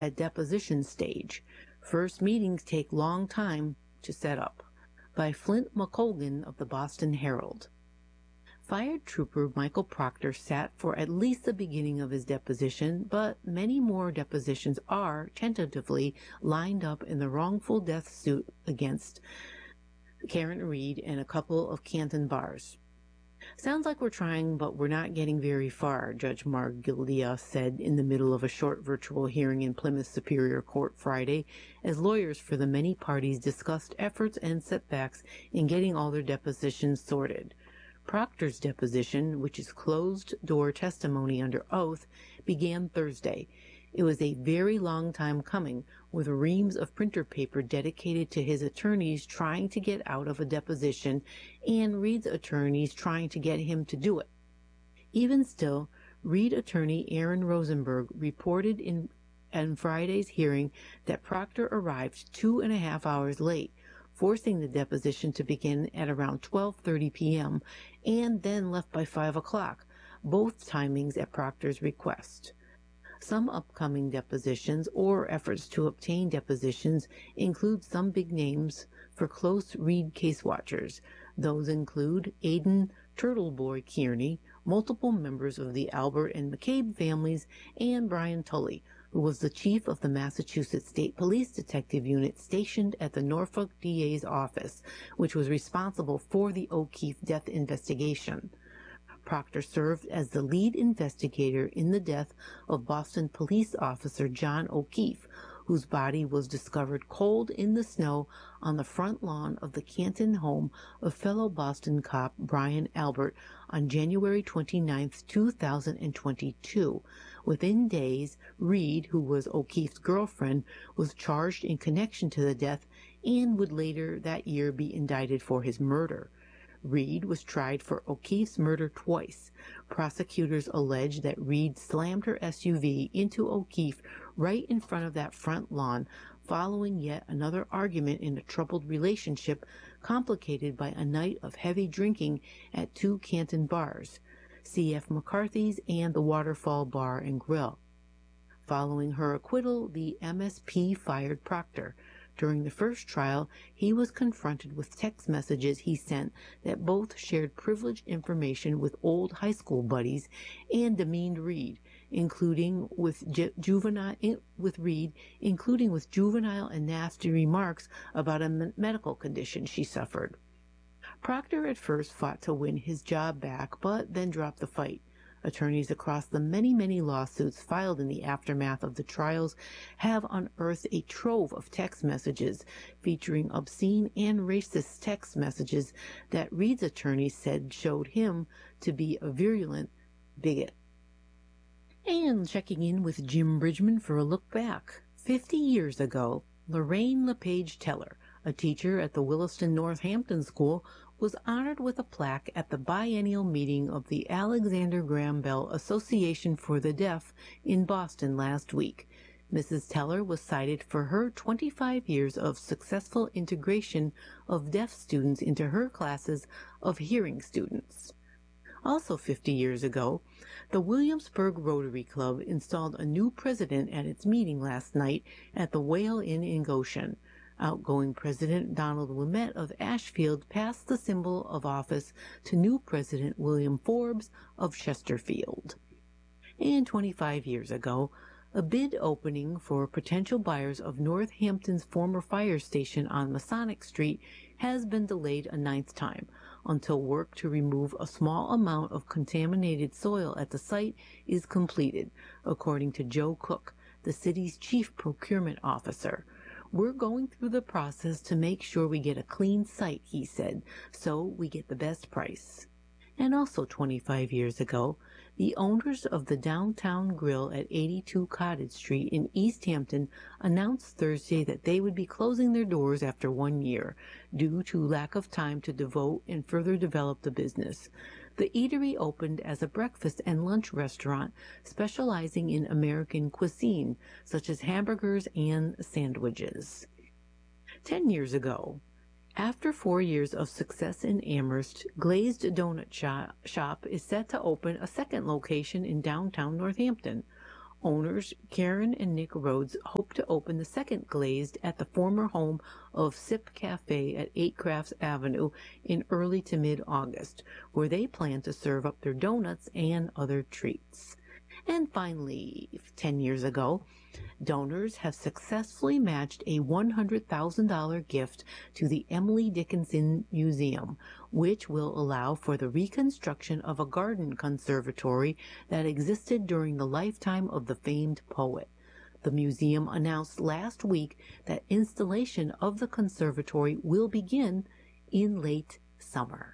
at deposition stage. First meetings take long time to set up. By Flint McColgan of the Boston Herald. Fired Trooper Michael Proctor sat for at least the beginning of his deposition, but many more depositions are tentatively lined up in the wrongful death suit against Karen Reed and a couple of Canton bars. Sounds like we're trying, but we're not getting very far, Judge Mark Gildia said in the middle of a short virtual hearing in Plymouth Superior Court Friday, as lawyers for the many parties discussed efforts and setbacks in getting all their depositions sorted. Proctor's deposition, which is closed-door testimony under oath, began Thursday. It was a very long time coming, with reams of printer paper dedicated to his attorneys trying to get out of a deposition and Reed's attorneys trying to get him to do it. Even still, Reed attorney Aaron Rosenberg reported in Friday's hearing that Proctor arrived 2.5 hours late, forcing the deposition to begin at around 12:30 p.m. and then left by 5 o'clock, both timings at Proctor's request. Some upcoming depositions or efforts to obtain depositions include some big names for close Reed case watchers. Those include Aidan Turtleboy Kearney, multiple members of the Albert and McCabe families, and Brian Tully, who was the chief of the Massachusetts State Police Detective Unit stationed at the Norfolk DA's office, which was responsible for the O'Keefe death investigation. Proctor served as the lead investigator in the death of Boston police officer John O'Keefe, whose body was discovered cold in the snow on the front lawn of the Canton home of fellow Boston cop Brian Albert on January 29, 2022. Within days, Reed, who was O'Keefe's girlfriend, was charged in connection to the death and would later that year be indicted for his murder. Reed was tried for O'Keefe's murder twice. Prosecutors allege that Reed slammed her SUV into O'Keefe right in front of that front lawn, following yet another argument in a troubled relationship complicated by a night of heavy drinking at two Canton bars, C.F. McCarthy's and the Waterfall Bar and Grill. Following her acquittal, the MSP fired Proctor. During the first trial, he was confronted with text messages he sent that both shared privileged information with old high school buddies and demeaned Reed, including with juvenile and nasty remarks about a medical condition she suffered. Proctor at first fought to win his job back, but then dropped the fight. Attorneys across the many lawsuits filed in the aftermath of the trials have unearthed a trove of text messages featuring obscene and racist text messages that Reed's attorneys said showed him to be a virulent bigot. And checking in with Jim Bridgman for a look back. 50 years ago, Lorraine LePage Teller, a teacher at the Williston Northampton School, was honored with a plaque at the biennial meeting of the Alexander Graham Bell Association for the Deaf in Boston last week. Mrs. Teller was cited for her 25 years of successful integration of deaf students into her classes of hearing students. Also 50 years ago, the Williamsburg Rotary Club installed a new president at its meeting last night at the Whale Inn in Goshen. Outgoing President Donald Ouimet of Ashfield passed the symbol of office to new President William Forbes of Chesterfield. And 25 years ago, a bid opening for potential buyers of Northampton's former fire station on Masonic Street has been delayed a 9th time, until work to remove a small amount of contaminated soil at the site is completed, according to Joe Cook, the city's chief procurement officer. We're going through the process to make sure we get a clean site, he said, so we get the best price. And also 25 years ago, the owners of the Downtown Grill at 82 Cottage Street in East Hampton announced Thursday that they would be closing their doors after 1 year due to lack of time to devote and further develop the business. The eatery opened as a breakfast and lunch restaurant specializing in American cuisine, such as hamburgers and sandwiches. 10 years ago, after 4 years of success in Amherst, Glazed Donut Shop is set to open a second location in downtown Northampton. Owners Karen and Nick Rhodes hope to open the second Glazed at the former home of Sip Cafe at 8 Crafts Avenue in early to mid-August, where they plan to serve up their donuts and other treats. And finally, 10 years ago, donors have successfully matched a $100,000 gift to the Emily Dickinson Museum, which will allow for the reconstruction of a garden conservatory that existed during the lifetime of the famed poet. The museum announced last week that installation of the conservatory will begin in late summer.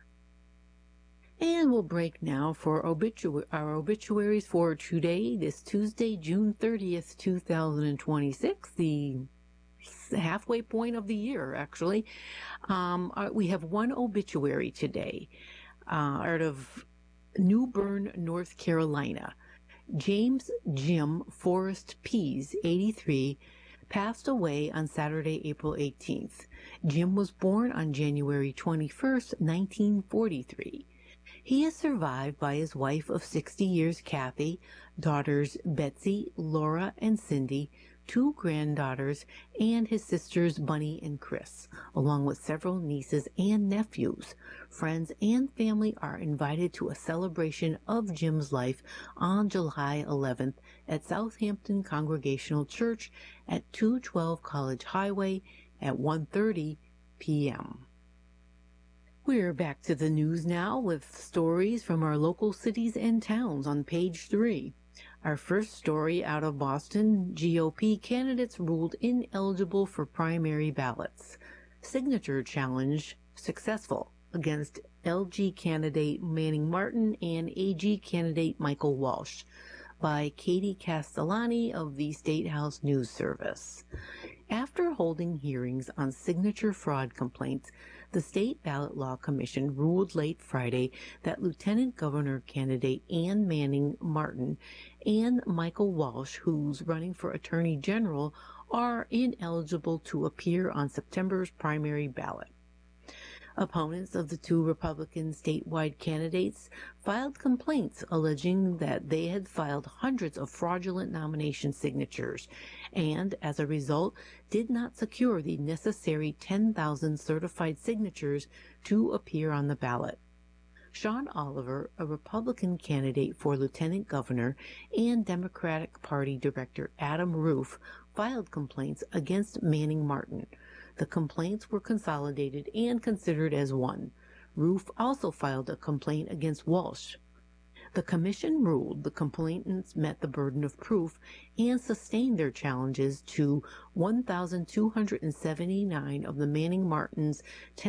And we'll break now for our obituaries for today, this Tuesday, June 30th, 2026, the halfway point of the year, actually. We have one obituary today out of New Bern, North Carolina. James Jim Forrest Pease, 83, passed away on Saturday, April 18th. Jim was born on January 21st, 1943. He is survived by his wife of 60 years, Kathy, daughters Betsy, Laura, and Cindy, 2 granddaughters, and his sisters Bunny and Chris, along with several nieces and nephews. Friends and family are invited to a celebration of Jim's life on July 11th at Southampton Congregational Church at 212 College Highway at 1:30 p.m. We're back to the news now with stories from our local cities and towns on page 3. Our first story out of Boston, GOP candidates ruled ineligible for primary ballots. Signature challenge successful against LG candidate Manning Martin and AG candidate Michael Walsh by Katie Castellani of the State House News Service. After holding hearings on signature fraud complaints, the State Ballot Law Commission ruled late Friday that Lieutenant Governor candidate Ann Manning Martin and Michael Walsh, who's running for Attorney General, are ineligible to appear on September's primary ballot. Opponents of the 2 Republican statewide candidates filed complaints alleging that they had filed hundreds of fraudulent nomination signatures and, as a result, did not secure the necessary 10,000 certified signatures to appear on the ballot. Sean Oliver, a Republican candidate for lieutenant governor, and Democratic Party Director Adam Roof filed complaints against Manning Martin. The complaints were consolidated and considered as one. Roof also filed a complaint against Walsh. The commission ruled the complainants met the burden of proof and sustained their challenges to 1,279 of the Manning Martin's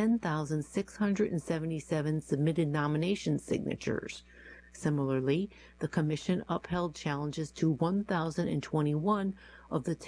10,677 submitted nomination signatures. Similarly, the commission upheld challenges to 1,021 of the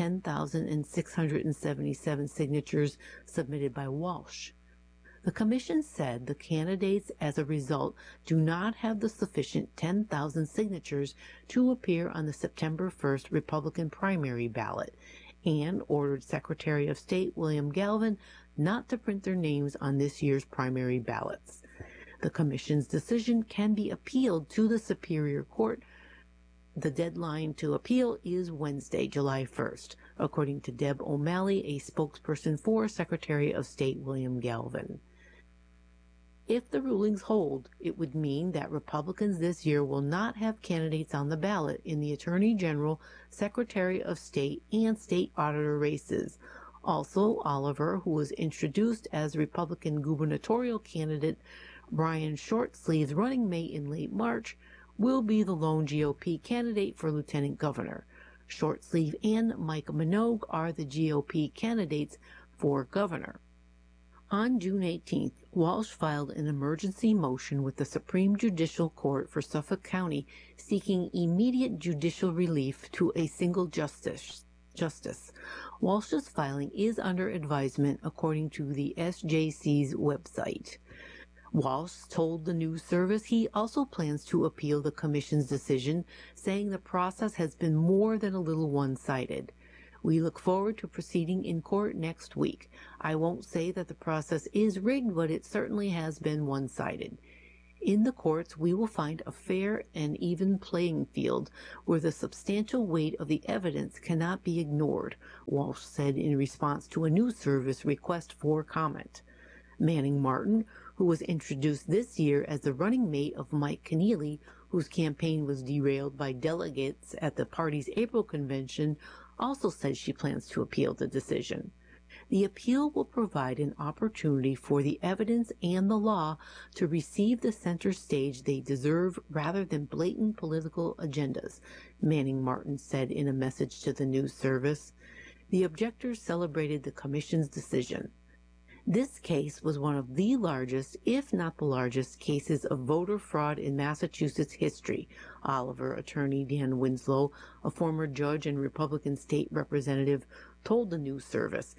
10,677 signatures submitted by Walsh. The commission said the candidates, as a result, do not have the sufficient 10,000 signatures to appear on the September 1st Republican primary ballot, and ordered Secretary of State William Galvin not to print their names on this year's primary ballots. The commission's decision can be appealed to the Superior Court. The deadline to appeal is Wednesday, July 1st, according to Deb O'Malley, a spokesperson for Secretary of State William Galvin. If the rulings hold, it would mean that Republicans this year will not have candidates on the ballot in the Attorney General, Secretary of State, and State Auditor races. Also, Oliver, who was introduced as Republican gubernatorial candidate Brian Shortsleeve's running mate in late March, will be the lone GOP candidate for lieutenant governor. Shortsleeve and Mike Minogue are the GOP candidates for governor. On June 18th, Walsh filed an emergency motion with the Supreme Judicial Court for Suffolk County seeking immediate judicial relief to a single justice. Walsh's filing is under advisement according to the SJC's website. Walsh told the news service he also plans to appeal the commission's decision, saying the process has been more than a little one-sided. We look forward to proceeding in court next week. I won't say that the process is rigged, but it certainly has been one-sided. In the courts, we will find a fair and even playing field where the substantial weight of the evidence cannot be ignored, Walsh said in response to a news service request for comment. Manning Martin, who was introduced this year as the running mate of Mike Keneally, whose campaign was derailed by delegates at the party's April convention, also said she plans to appeal the decision. The appeal will provide an opportunity for the evidence and the law to receive the center stage they deserve rather than blatant political agendas, Manning Martin said in a message to the news service. The objectors celebrated the commission's decision. This case was one of the largest, if not the largest, cases of voter fraud in Massachusetts history, Oliver attorney Dan Winslow, a former judge and Republican state representative, told the news service,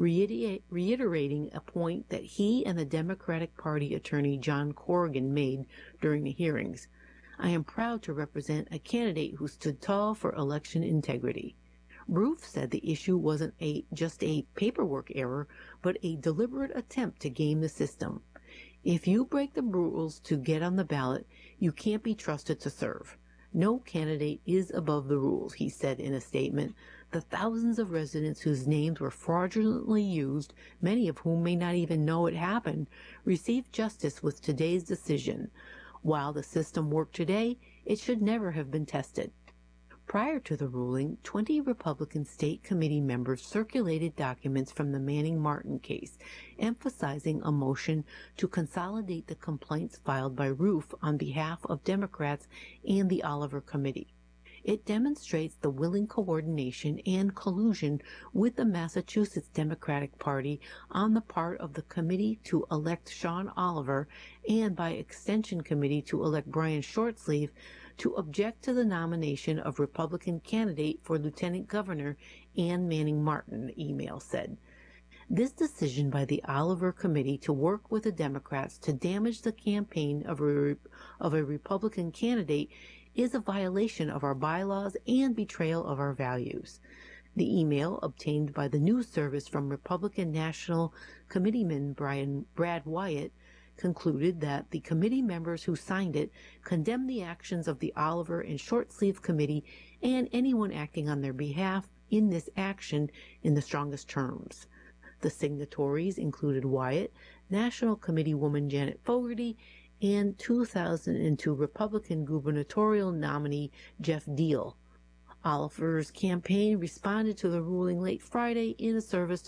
reiterating a point that he and the Democratic Party attorney John Corrigan made during the hearings. I am proud to represent a candidate who stood tall for election integrity. Roof said the issue wasn't just a paperwork error, but a deliberate attempt to game the system. If you break the rules to get on the ballot, you can't be trusted to serve. No candidate is above the rules, he said in a statement. The thousands of residents whose names were fraudulently used, many of whom may not even know it happened, received justice with today's decision. While the system worked today, it should never have been tested. Prior to the ruling, 20 Republican state committee members circulated documents from the Manning Martin case, emphasizing a motion to consolidate the complaints filed by Roof on behalf of Democrats and the Oliver Committee. It demonstrates the willing coordination and collusion with the Massachusetts Democratic Party on the part of the committee to elect Sean Oliver and by extension committee to elect Brian Shortsleeve to object to the nomination of Republican candidate for Lieutenant Governor Ann Manning Martin, the email said. This decision by the Oliver Committee to work with the Democrats to damage the campaign of a Republican candidate is a violation of our bylaws and betrayal of our values. The email, obtained by the news service from Republican National Committeeman Brad Wyatt, concluded that the committee members who signed it condemned the actions of the Oliver and Shortsleeve Committee and anyone acting on their behalf in this action in the strongest terms. The signatories included Wyatt, National Committee woman Janet Fogarty, and 2002 Republican gubernatorial nominee Jeff Deal. Oliver's campaign responded to the ruling late Friday in a statement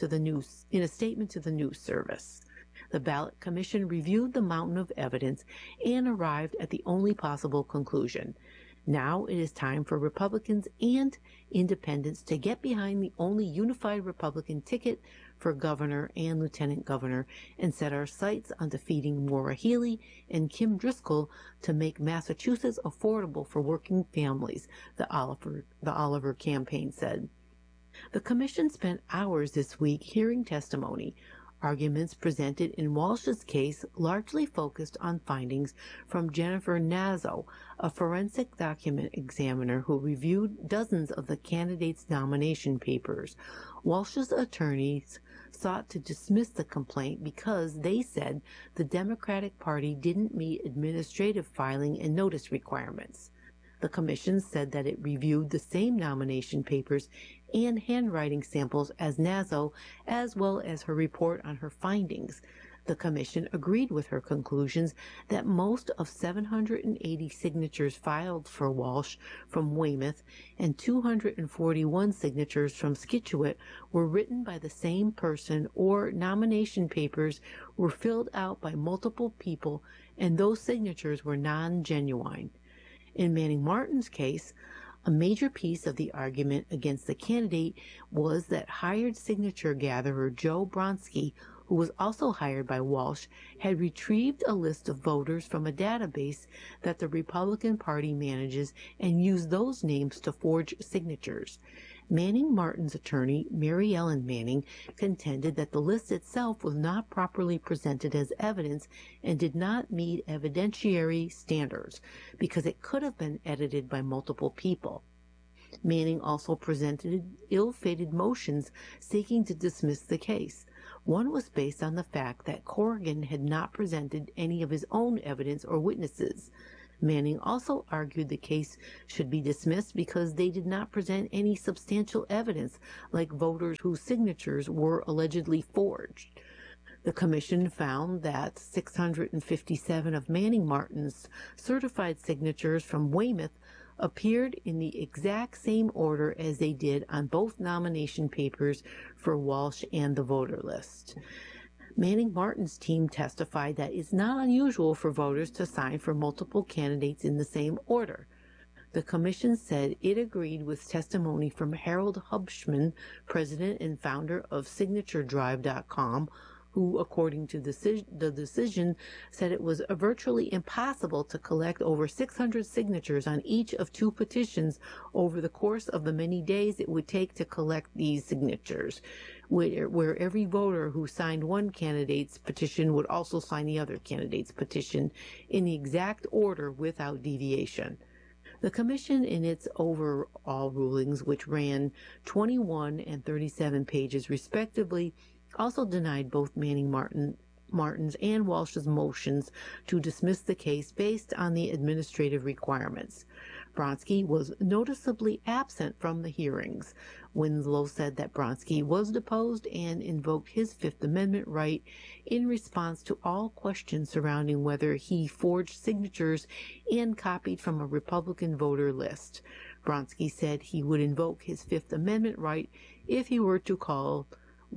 to the news service. The ballot commission reviewed the mountain of evidence and arrived at the only possible conclusion. Now it is time for Republicans and independents to get behind the only unified Republican ticket for governor and lieutenant governor and set our sights on defeating Maura Healey and Kim Driscoll to make Massachusetts affordable for working families, the Oliver campaign said. The commission spent hours this week hearing testimony. Arguments presented in Walsh's case largely focused on findings from Jennifer Nazo, a forensic document examiner who reviewed dozens of the candidates' nomination papers. Walsh's attorneys sought to dismiss the complaint because, they said, the Democratic Party didn't meet administrative filing and notice requirements. The commission said that it reviewed the same nomination papers and handwriting samples as Nazo, as well as her report on her findings. The commission agreed with her conclusions that most of 780 signatures filed for Walsh from Weymouth and 241 signatures from Scituate were written by the same person, or nomination papers were filled out by multiple people and those signatures were non-genuine. In Manning Martin's case, a major piece of the argument against the candidate was that hired signature gatherer Joe Bronski, who was also hired by Walsh, had retrieved a list of voters from a database that the Republican Party manages and used those names to forge signatures. Manning Martin's attorney, Mary Ellen Manning, contended that the list itself was not properly presented as evidence and did not meet evidentiary standards because it could have been edited by multiple people. Manning also presented ill-fated motions seeking to dismiss the case. One was based on the fact that Corrigan had not presented any of his own evidence or witnesses. Manning also argued the case should be dismissed because they did not present any substantial evidence, like voters whose signatures were allegedly forged. The commission found that 657 of Manning Martin's certified signatures from Weymouth appeared in the exact same order as they did on both nomination papers for Walsh and the voter list. Manning Martin's team testified that it's not unusual for voters to sign for multiple candidates in the same order. The commission said it agreed with testimony from Harold Hubschman, president and founder of SignatureDrive.com, who, according to the decision, said it was virtually impossible to collect over 600 signatures on each of 2 petitions over the course of the many days it would take to collect these signatures, where every voter who signed one candidate's petition would also sign the other candidate's petition in the exact order without deviation. The commission, in its overall rulings, which ran 21 and 37 pages respectively, also denied both Manning Martin's and Walsh's motions to dismiss the case based on the administrative requirements. Bronski was noticeably absent from the hearings. Winslow said that Bronski was deposed and invoked his Fifth Amendment right in response to all questions surrounding whether he forged signatures and copied from a Republican voter list. Bronski said he would invoke his Fifth Amendment right if he were called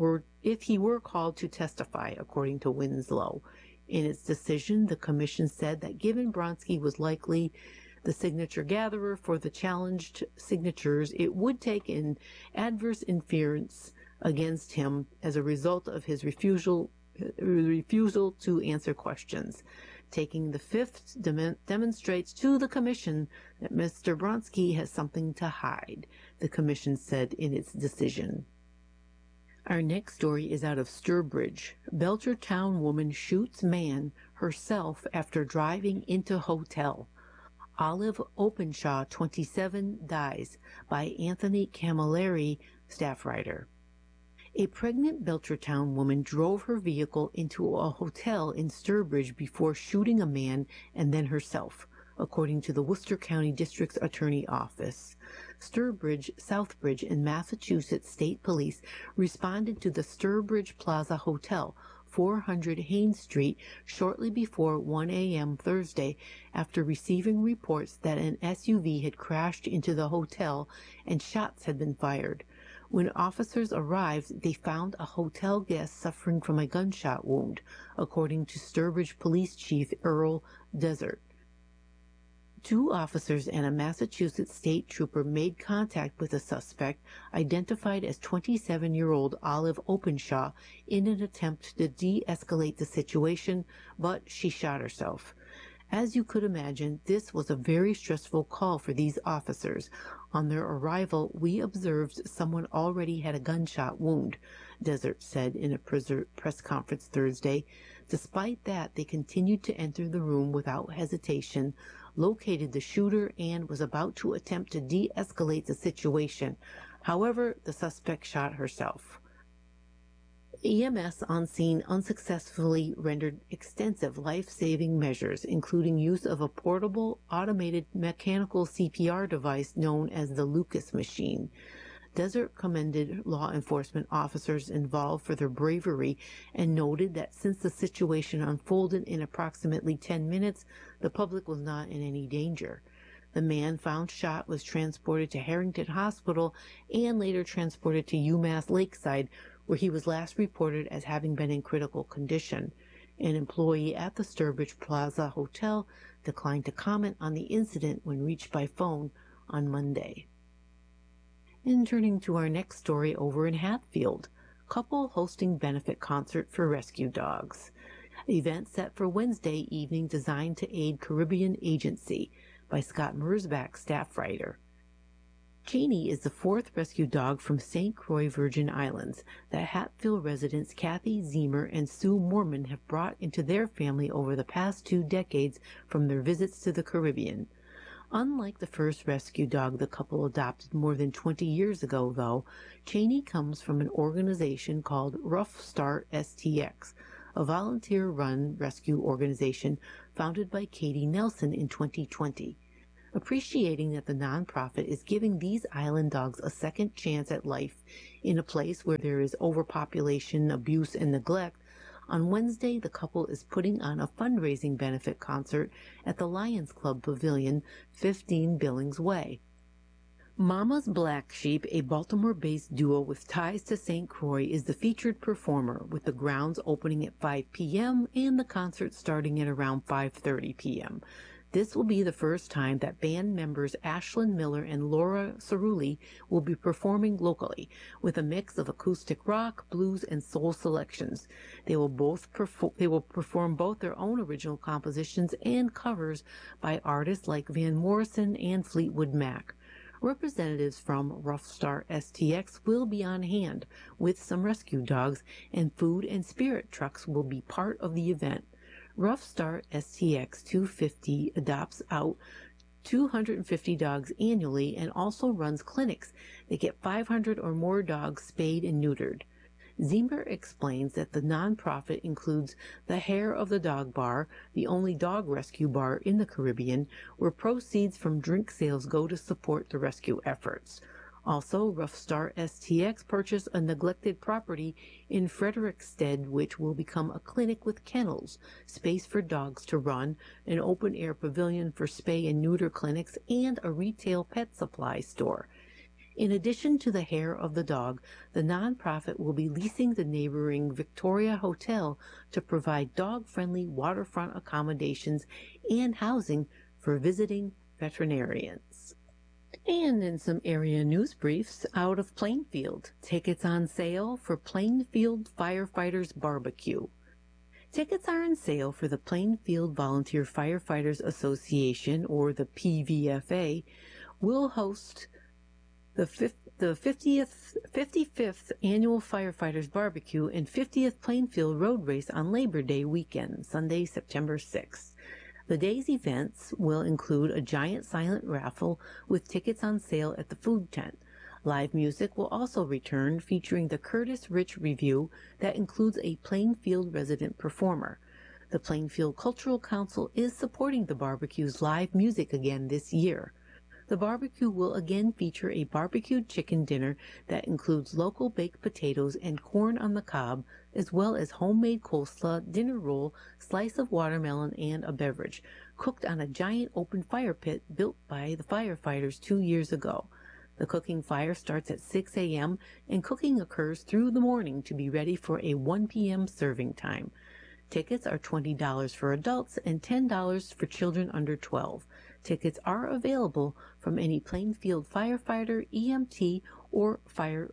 to testify, according to Winslow. In its decision, the commission said that given Bronski was likely the signature gatherer for the challenged signatures, it would take an adverse inference against him as a result of his refusal to answer questions. Taking the Fifth demonstrates to the commission that Mr. Bronski has something to hide, the commission said in its decision. Our next story is out of Sturbridge. Belchertown woman shoots man herself after driving into hotel. Olive Openshaw, 27, dies, by Anthony Camilleri, staff writer. A pregnant Belchertown woman drove her vehicle into a hotel in Sturbridge before shooting a man and then herself, according to the Worcester County District's Attorney Office. Sturbridge, Southbridge, and Massachusetts State Police responded to the Sturbridge Plaza Hotel, 400 Haynes Street, shortly before 1 a.m. Thursday after receiving reports that an SUV had crashed into the hotel and shots had been fired. When officers arrived, they found a hotel guest suffering from a gunshot wound, according to Sturbridge Police Chief Earl Desert. 2 officers and a Massachusetts state trooper made contact with the suspect, identified as 27-year-old Olive Openshaw, in an attempt to de-escalate the situation, but she shot herself. As you could imagine, this was a very stressful call for these officers. On their arrival, we observed someone already had a gunshot wound, Desert said in a press conference Thursday. Despite that, they continued to enter the room without hesitation, located the shooter, and was about to attempt to de-escalate the situation. However, the suspect shot herself. EMS on scene unsuccessfully rendered extensive life-saving measures, including use of a portable, automated mechanical CPR device known as the Lucas machine. Desert commended law enforcement officers involved for their bravery and noted that since the situation unfolded in approximately 10 minutes, the public was not in any danger. The man found shot was transported to Harrington Hospital and later transported to UMass Lakeside, where he was last reported as having been in critical condition. An employee at the Sturbridge Plaza Hotel declined to comment on the incident when reached by phone on Monday. And turning to our next story over in Hatfield, couple hosting benefit concert for rescue dogs. Event set for Wednesday evening designed to aid Caribbean Agency, by Scott Merzbach, staff writer. Janie is the 4th rescue dog from St. Croix Virgin Islands that Hatfield residents Kathy Zemer and Sue Mormon have brought into their family over the past 2 decades from their visits to the Caribbean. Unlike the first rescue dog the couple adopted more than 20 years ago, though, Cheney comes from an organization called Rough Start STX, a volunteer-run rescue organization founded by Katie Nelson in 2020. Appreciating that the nonprofit is giving these island dogs a second chance at life in a place where there is overpopulation, abuse, and neglect, on Wednesday the couple is putting on a fundraising benefit concert at the Lions Club Pavilion, 15 Billings Way. Mama's Black Sheep, a Baltimore-based duo with ties to St. Croix, is the featured performer, with the grounds opening at 5 p.m. and the concert starting at around 5:30 p.m. This will be the first time that band members Ashlyn Miller and Laura Cerulli will be performing locally, with a mix of acoustic rock, blues, and soul selections. They will perform both their own original compositions and covers by artists like Van Morrison and Fleetwood Mac. Representatives from Rough Start STX will be on hand with some rescue dogs, and food and spirit trucks will be part of the event. Rough Start STX 250 adopts out 250 dogs annually and also runs clinics that get 500 or more dogs spayed and neutered. Zimmer explains that the nonprofit includes the Hair of the Dog Bar, the only dog rescue bar in the Caribbean, where proceeds from drink sales go to support the rescue efforts. Also, Rough Start STX purchased a neglected property in Frederiksted, which will become a clinic with kennels, space for dogs to run, an open-air pavilion for spay and neuter clinics, and a retail pet supply store. In addition to the Hair of the Dog, the nonprofit will be leasing the neighboring Victoria Hotel to provide dog-friendly waterfront accommodations and housing for visiting veterinarians. And in some area news briefs, out of Plainfield, tickets on sale for Plainfield Firefighters Barbecue. Tickets are on sale for the Plainfield Volunteer Firefighters Association, or the PVFA, will host the 55th Annual Firefighters Barbecue and 50th Plainfield Road Race on Labor Day weekend, Sunday, September 6th. The day's events will include a giant silent raffle with tickets on sale at the food tent. Live music will also return, featuring the Curtis Rich Review that includes a Plainfield resident performer. The Plainfield Cultural Council is supporting the barbecue's live music again this year. The barbecue will again feature a barbecued chicken dinner that includes local baked potatoes and corn on the cob, as well as homemade coleslaw, dinner roll, slice of watermelon, and a beverage, cooked on a giant open fire pit built by the firefighters 2 years ago. The cooking fire starts at 6 a.m. and cooking occurs through the morning to be ready for a 1 p.m. serving time. Tickets are $20 for adults and $10 for children under 12. Tickets are available from any Plainfield firefighter, EMT, or fire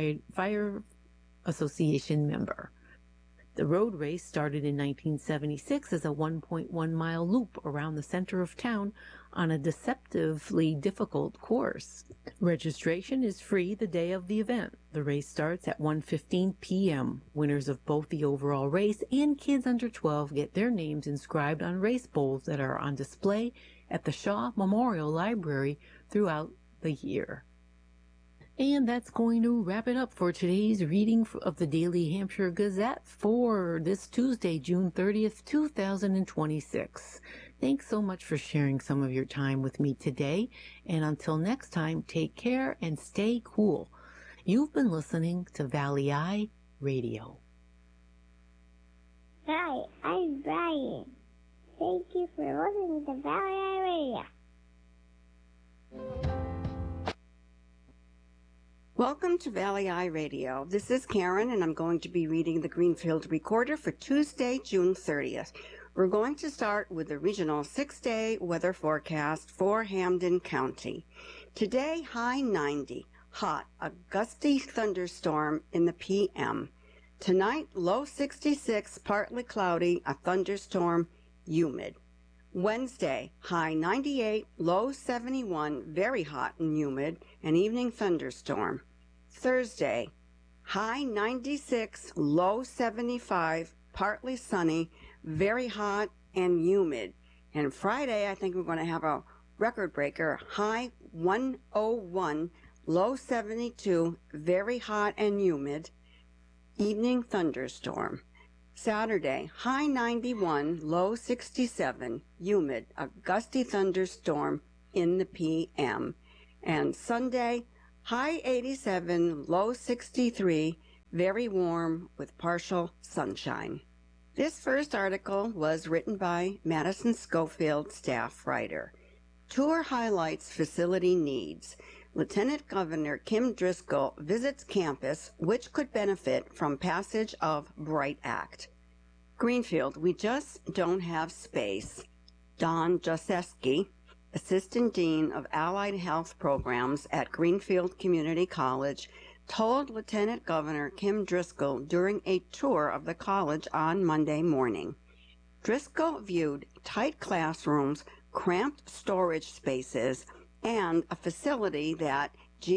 association member. The road race started in 1976 as a 1.1-mile loop around the center of town on a deceptively difficult course. Registration is free the day of the event. The race starts at 1:15 p.m. Winners of both the overall race and kids under 12 get their names inscribed on race bowls that are on display at the Shaw Memorial Library throughout the year. And that's going to wrap it up for today's reading of the Daily Hampshire Gazette for this Tuesday, June 30th, 2026. Thanks so much for sharing some of your time with me today. And until next time, take care and stay cool. You've been listening to Valley Eye Radio. Hi, I'm Brian. Thank you for listening to Valley Eye Radio. Welcome to Valley Eye Radio. This is Karen, and I'm going to be reading the Greenfield Recorder for Tuesday, June 30th. We're going to start with the regional 6-day weather forecast for Hampden County. Today, high 90, hot, a gusty thunderstorm in the p.m. Tonight, low 66, partly cloudy, a thunderstorm, humid. Wednesday, high 98, low 71, very hot and humid, an evening thunderstorm. Thursday, high 96, low 75, partly sunny, very hot and humid. And Friday, I think we're going to have a record breaker, high 101, low 72, very hot and humid, evening thunderstorm. Saturday, high 91, low 67, humid, a gusty thunderstorm in the p.m. And Sunday, high 87, low 63, very warm with partial sunshine. This first article was written by Madison Schofield, staff writer. Tour highlights facility needs. Lieutenant Governor Kim Driscoll visits campus, which could benefit from passage of BRIGHT Act. Greenfield, we just don't have space. Don Joseski, Assistant Dean of Allied Health Programs at Greenfield Community College, told Lieutenant Governor Kim Driscoll during a tour of the college on Monday morning. Driscoll viewed tight classrooms, cramped storage spaces, and a facility that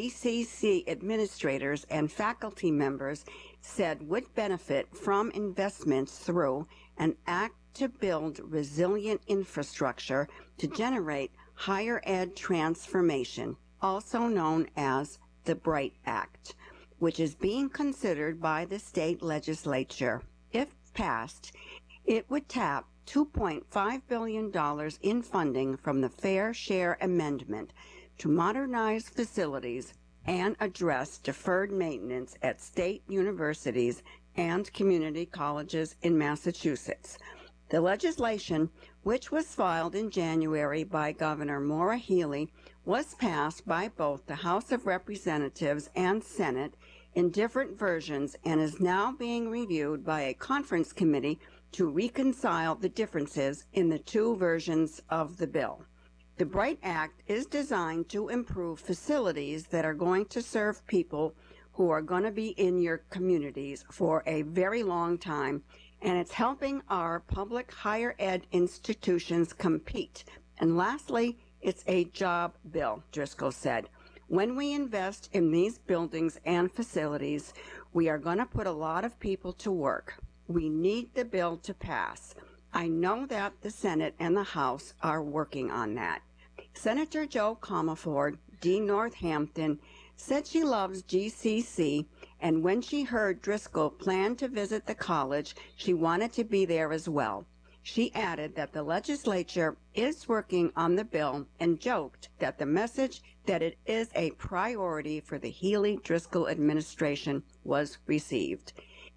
GCC administrators and faculty members said would benefit from investments through an act to build resilient infrastructure to generate higher ed transformation, also known as the BRIGHT Act, which is being considered by the state legislature. If passed, it would tap $2.5 billion in funding from the Fair Share Amendment to modernize facilities and address deferred maintenance at state universities and community colleges in Massachusetts. The legislation, which was filed in January by Governor Maura Healey, was passed by both the House of Representatives and Senate in different versions and is now being reviewed by a conference committee to reconcile the differences in the two versions of the bill. The BRIGHT Act is designed to improve facilities that are going to serve people who are going to be in your communities for a very long time, and it's helping our public higher ed institutions compete. And lastly, it's a job bill, Driscoll said. When we invest in these buildings and facilities, we are going to put a lot of people to work. We need the bill to pass. I know that the Senate and the House are working on that. Senator Jo Comerford, D. Northampton, said she loves GCC, and when she heard Driscoll plan to visit the college, she wanted to be there as well. She added that the legislature is working on the bill and joked that the message that it is a priority for the Healey-Driscoll administration was received.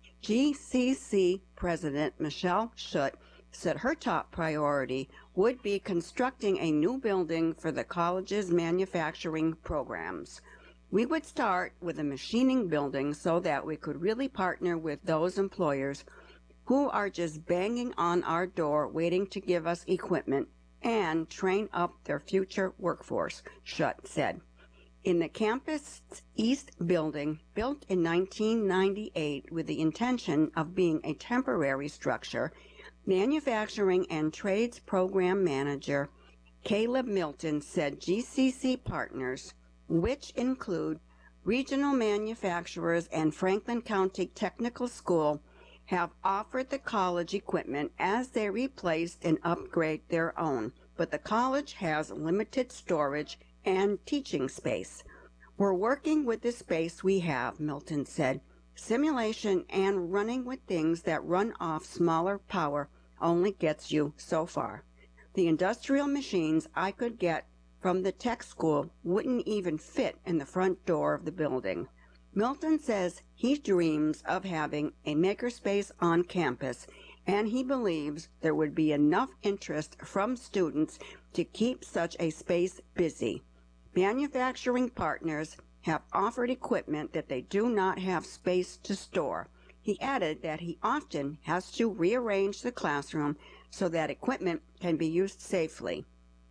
GCC President Michelle Schutt said her top priority would be constructing a new building for the college's manufacturing programs. We would start with a machining building so that we could really partner with those employers who are just banging on our door waiting to give us equipment and train up their future workforce, Schutt said. In the campus East building, built in 1998 with the intention of being a temporary structure, Manufacturing and Trades Program Manager Caleb Milton said GCC partners, which include regional manufacturers and Franklin County Technical School, have offered the college equipment as they replace and upgrade their own, but the college has limited storage and teaching space. We're working with the space we have, Milton said. Simulation and running with things that run off smaller power only gets you so far. The industrial machines I could get from the tech school wouldn't even fit in the front door of the building. Milton says he dreams of having a makerspace on campus, and he believes there would be enough interest from students to keep such a space busy. Manufacturing partners have offered equipment that they do not have space to store. He added that he often has to rearrange the classroom so that equipment can be used safely.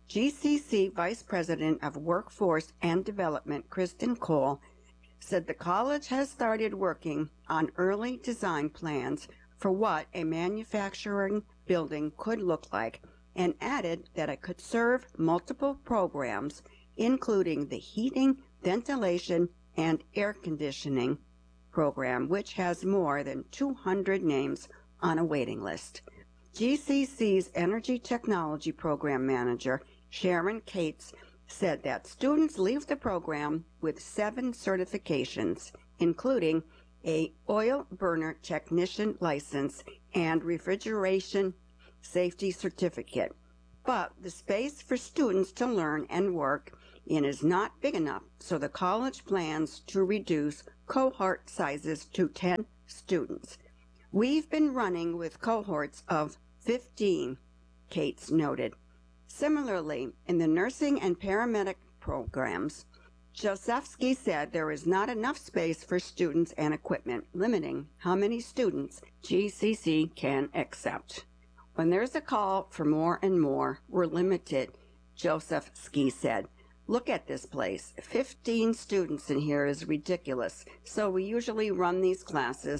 GCC Vice President of Workforce and Development, Kristen Cole, said the college has started working on early design plans for what a manufacturing building could look like, and added that it could serve multiple programs, including the heating, ventilation, and air conditioning program, which has more than 200 names on a waiting list. GCC's Energy Technology Program Manager, Sharon Cates said that students leave the program with 7 certifications, including a oil burner technician license and refrigeration safety certificate. But the space for students to learn and work in is not big enough, so the college plans to reduce cohort sizes to 10 students. We've been running with cohorts of 15, Cates noted. Similarly, in the nursing and paramedic programs, Josefsky said there is not enough space for students and equipment, limiting how many students GCC can accept. When there's a call for more and more, we're limited, Josefsky said. Look at this place. 15 students in here is ridiculous. So we usually run these classes